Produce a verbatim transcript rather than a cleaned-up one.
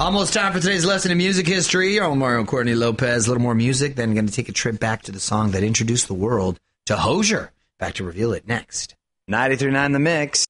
Almost time for today's lesson in music history. I'm Mario Courtney Lopez. A little more music, then going to take a trip back to the song that introduced the world to Hozier. Back to reveal it next. ninety-three point nine The Mix.